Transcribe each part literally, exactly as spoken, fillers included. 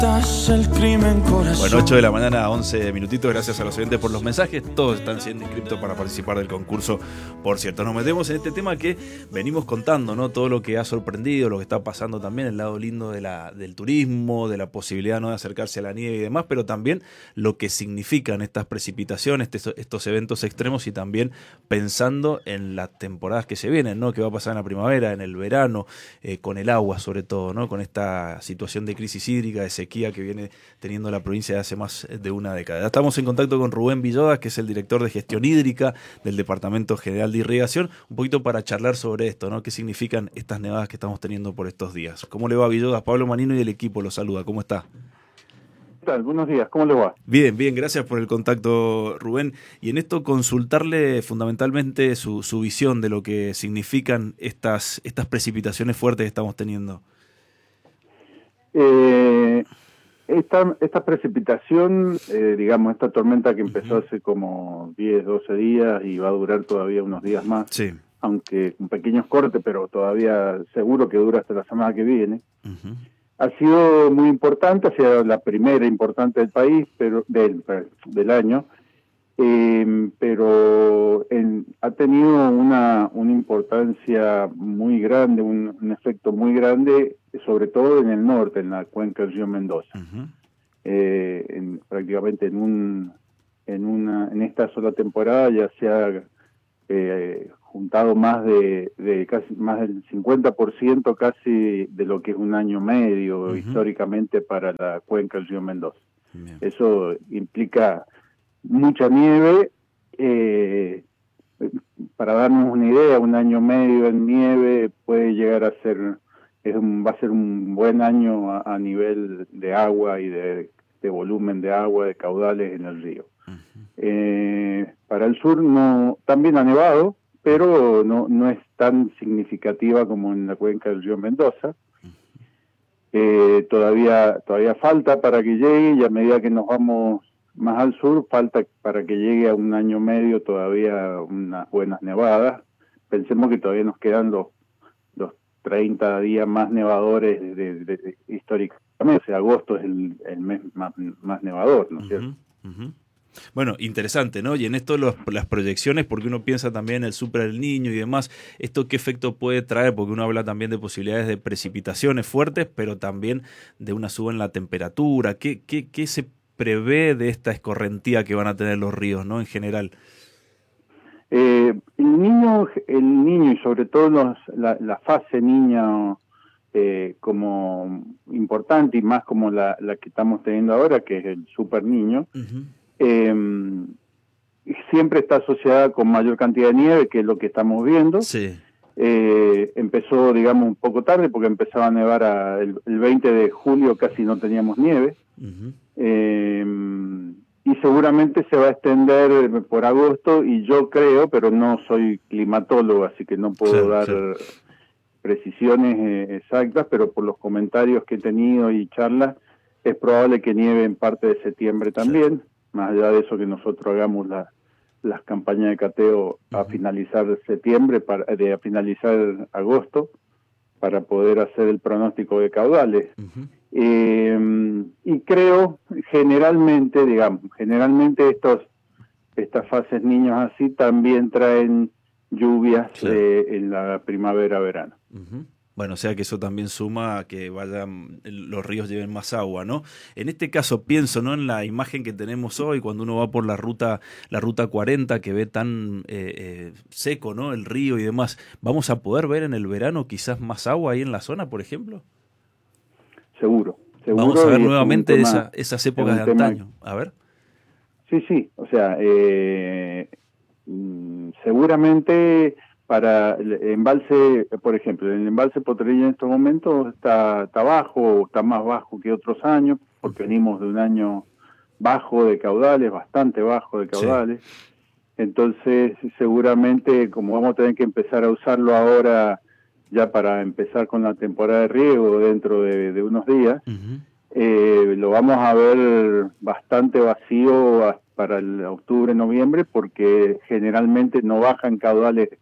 Estás el crimen, corazón. Bueno, ocho de la mañana, once minutitos. Gracias a los oyentes por los mensajes. Todos están siendo inscritos para participar del concurso. Por cierto, nos metemos en este tema que venimos contando, ¿no? Todo lo que ha sorprendido, lo que está pasando también, el lado lindo de la, del turismo, de la posibilidad, ¿no?, de acercarse a la nieve y demás, pero también lo que significan estas precipitaciones, estos, estos eventos extremos, y también pensando en las temporadas que se vienen, ¿no? ¿Qué va a pasar en la primavera, en el verano, eh, con el agua sobre todo, ¿no? Con esta situación de crisis hídrica, de sequía que viene teniendo la provincia de hace más de una década. Ya estamos en contacto con Rubén Villodas, que es el director de gestión hídrica del Departamento General de Irrigación, un poquito para charlar sobre esto, ¿no? ¿Qué significan estas nevadas que estamos teniendo por estos días? ¿Cómo le va, Villodas? Pablo Manino y el equipo lo saluda. ¿Cómo está? ¿Qué tal? Buenos días, ¿cómo le va? Bien, bien, gracias por el contacto, Rubén. Y en esto consultarle fundamentalmente su, su visión de lo que significan estas, estas precipitaciones fuertes que estamos teniendo. Eh, esta, esta precipitación, eh, digamos, esta tormenta que empezó uh-huh. hace como diez, doce días y va a durar todavía unos días más, sí. aunque con pequeños cortes, pero todavía seguro que dura hasta la semana que viene. Uh-huh. Ha sido muy importante, ha sido la primera importante del país, pero del, del año, eh, pero en, ha tenido una, una importancia muy grande, un, un efecto muy grande, sobre todo en el norte, en la cuenca del río Mendoza. Uh-huh. eh, en, prácticamente en un en una en esta sola temporada ya se ha eh, juntado más de, de casi más del cincuenta por ciento casi de lo que es un año medio uh-huh. históricamente para la cuenca del río Mendoza. Bien. Eso implica mucha nieve. Eh, para darnos una idea, un año medio en nieve puede llegar a ser es un, va a ser un buen año a, a nivel de agua y de, de volumen de agua, de caudales en el río. Uh-huh. Eh, para el sur no, también ha nevado, pero no, no es tan significativa como en la cuenca del río Mendoza. Uh-huh. Eh, todavía, todavía falta para que llegue, y a medida que nos vamos más al sur, falta para que llegue a un año medio todavía unas buenas nevadas. Pensemos que todavía nos quedan los treinta días más nevadores de, de, de, de, históricamente. O sea, agosto es el, el mes más, más nevador, ¿no es cierto? Uh-huh, uh-huh. Bueno, interesante, ¿no? Y en esto los, las proyecciones, porque uno piensa también en el Super El Niño y demás, ¿esto qué efecto puede traer? Porque uno habla también de posibilidades de precipitaciones fuertes, pero también de una suba en la temperatura. ¿Qué, qué, qué se prevé de esta escorrentía que van a tener los ríos, ¿no? En general. Eh, el niño, el niño y sobre todo los, la, la fase niña eh, como importante, y más como la, la que estamos teniendo ahora, que es el super niño, uh-huh. eh, siempre está asociada con mayor cantidad de nieve, que es lo que estamos viendo. Sí. Eh, empezó, digamos, un poco tarde, porque empezaba a nevar a, el, el veinte de julio, casi no teníamos nieve. Uh-huh. Eh, y seguramente se va a extender por agosto, y yo creo, pero no soy climatólogo, así que no puedo sí, dar sí. precisiones eh, exactas, pero por los comentarios que he tenido y charlas, es probable que nieve en parte de septiembre también, sí. más allá de eso que nosotros hagamos la, las campañas de cateo uh-huh. a finalizar septiembre, para, de, a finalizar agosto, para poder hacer el pronóstico de caudales. Uh-huh. Eh, y creo, generalmente, digamos, generalmente estos estas fases niños así también traen lluvias sí. eh, en la primavera-verano. Uh-huh. Bueno, o sea que eso también suma a que vayan, los ríos lleven más agua, ¿no? En este caso pienso, ¿no?, en la imagen que tenemos hoy, cuando uno va por la ruta la ruta cuarenta, que ve tan eh, eh, seco, ¿no?, el río y demás. ¿Vamos a poder ver en el verano quizás más agua ahí en la zona, por ejemplo? Seguro, seguro. Vamos a ver nuevamente tema, esa, esas épocas de antaño. Tema, a ver. Sí, sí, o sea, eh, seguramente para el embalse, por ejemplo, el embalse Potrerillos en estos momentos está, está bajo, está más bajo que otros años, porque venimos de un año bajo de caudales, bastante bajo de caudales. Sí. Entonces, seguramente, como vamos a tener que empezar a usarlo ahora, ya para empezar con la temporada de riego dentro de, de unos días, uh-huh. eh, lo vamos a ver bastante vacío para el octubre, noviembre, porque generalmente no bajan caudales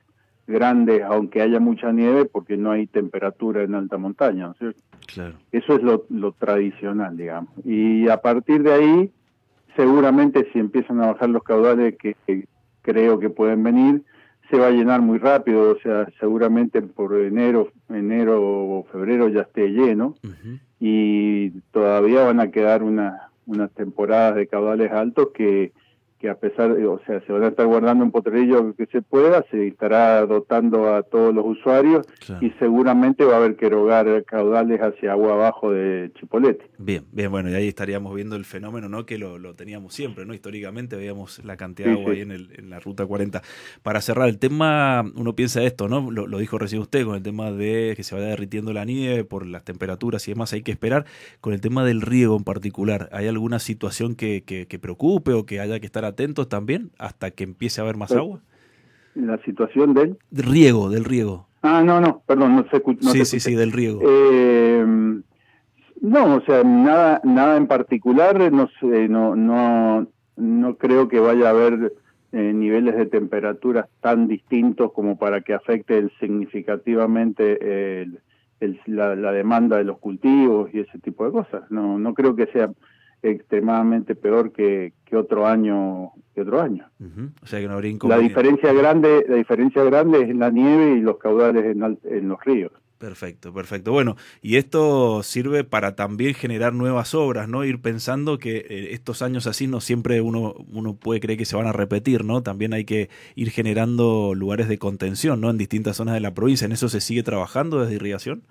grandes, aunque haya mucha nieve, porque no hay temperatura en alta montaña, ¿no es cierto? Claro. Eso es lo, lo tradicional, digamos. Y a partir de ahí, seguramente si empiezan a bajar los caudales que, que creo que pueden venir, se va a llenar muy rápido, o sea, seguramente por enero, enero o febrero ya esté lleno, uh-huh. y todavía van a quedar una, unas temporadas de caudales altos que, que a pesar de, o sea, se van a estar guardando en Potrerillo que se pueda, se estará dotando a todos los usuarios, claro. y seguramente va a haber que erogar caudales hacia agua abajo de Chipolete. Bien, bien, bueno, y ahí estaríamos viendo el fenómeno, ¿no? Que lo, lo teníamos siempre, ¿no? Históricamente veíamos la cantidad sí, de agua sí. ahí en, el, en la Ruta cuarenta. Para cerrar el tema, uno piensa esto, ¿no? Lo, lo dijo recién usted, con el tema de que se vaya derritiendo la nieve por las temperaturas y demás, hay que esperar. Con el tema del riego en particular, ¿hay alguna situación que, que, que preocupe o que haya que estar atentos también hasta que empiece a haber más agua? La situación del riego, del riego. Ah, no, no, perdón, no sé. No sí, sí, sí, del riego. Eh, no, o sea, nada, nada en particular. No sé, no, no, no creo que vaya a haber eh, niveles de temperaturas tan distintos como para que afecten significativamente eh, el, el, la, la demanda de los cultivos y ese tipo de cosas. No, no creo que sea extremadamente peor que, que otro año que otro año. Uh-huh. O sea que no habría la diferencia grande la diferencia grande es la nieve y los caudales en, al, en los ríos. Perfecto, perfecto. Bueno, y esto sirve para también generar nuevas obras, ¿no? Ir pensando que eh, estos años así no siempre uno uno puede creer que se van a repetir, ¿no? También hay que ir generando lugares de contención, ¿no? En distintas zonas de la provincia. ¿En eso se sigue trabajando desde irrigación?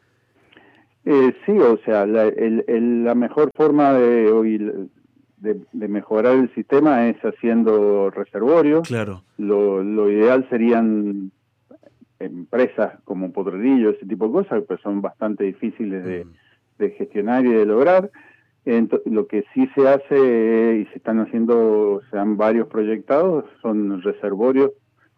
Eh, sí, o sea, la, el, el, la mejor forma de, hoy, de, de mejorar el sistema es haciendo reservorios. Claro. Lo, lo ideal serían empresas como Potrerillo, ese tipo de cosas, pues son bastante difíciles de, mm. de gestionar y de lograr. Entonces, lo que sí se hace y se están haciendo, se han varios proyectados, son reservorios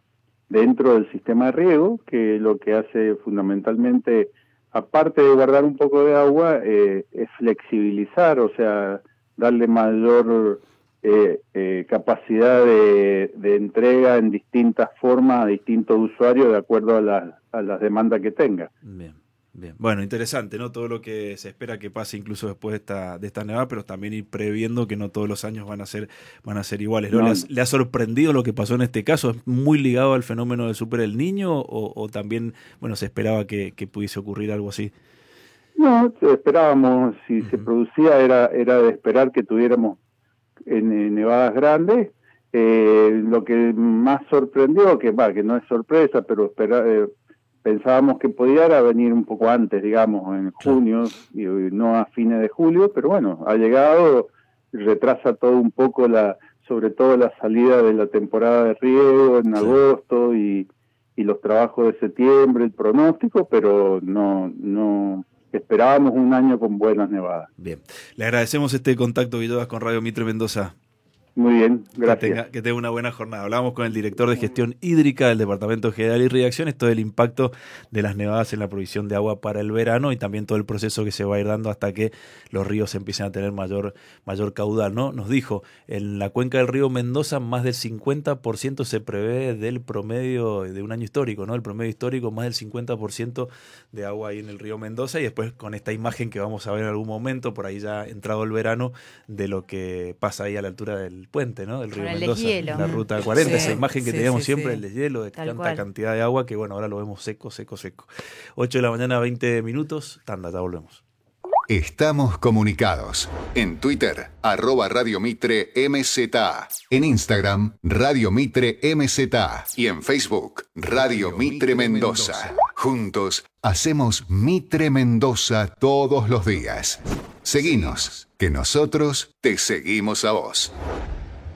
dentro del sistema de riego, que lo que hace fundamentalmente, aparte de guardar un poco de agua, eh, es flexibilizar, o sea, darle mayor eh, eh, capacidad de, de entrega en distintas formas a distintos usuarios de acuerdo a, la, a las demandas que tenga. Bien, bien. Bueno, interesante, ¿no? Todo lo que se espera que pase incluso después de esta, de esta nevada, pero también ir previendo que no todos los años van a ser, van a ser iguales, ¿no? No. ¿Le, ha, ¿Le ha sorprendido lo que pasó en este caso? ¿Es muy ligado al fenómeno del Super El Niño o, o también, bueno, se esperaba que, que pudiese ocurrir algo así? No, esperábamos, si uh-huh. se producía era, era de esperar que tuviéramos en, en nevadas grandes. Eh, lo que más sorprendió, que va, que no es sorpresa, pero espera, eh, pensábamos que podía venir un poco antes, digamos, en junio, y no a fines de julio, pero bueno, ha llegado, retrasa todo un poco, la sobre todo la salida de la temporada de riego en agosto y, y los trabajos de septiembre, el pronóstico, pero no no esperábamos un año con buenas nevadas. Bien, le agradecemos este contacto, Villegas, con Radio Mitre Mendoza. Muy bien, gracias. Que tenga, que tenga una buena jornada. Hablamos con el director de gestión hídrica del Departamento General de Irrigación, esto del impacto de las nevadas en la provisión de agua para el verano y también todo el proceso que se va a ir dando hasta que los ríos empiecen a tener mayor, mayor caudal, ¿no? Nos dijo, en la cuenca del río Mendoza más del cincuenta por ciento se prevé del promedio de un año histórico, ¿no? El promedio histórico, más del cincuenta por ciento de agua ahí en el río Mendoza, y después con esta imagen que vamos a ver en algún momento, por ahí ya entrado el verano, de lo que pasa ahí a la altura del puente, ¿no? Del río Con el Mendoza, deshielo. La Ruta cuarenta, sí, esa imagen que sí, teníamos sí, siempre, sí. el deshielo, de Tal tanta cual. cantidad de agua que bueno, ahora lo vemos seco, seco, seco. ocho de la mañana, veinte minutos, tanda, ya volvemos. Estamos comunicados. En Twitter, arroba Radio Mitre M Z. En Instagram, Radio Mitre M Z. Y en Facebook, Radio Mitre Mendoza. Juntos, hacemos Mitre Mendoza todos los días. Seguinos, que nosotros te seguimos a vos.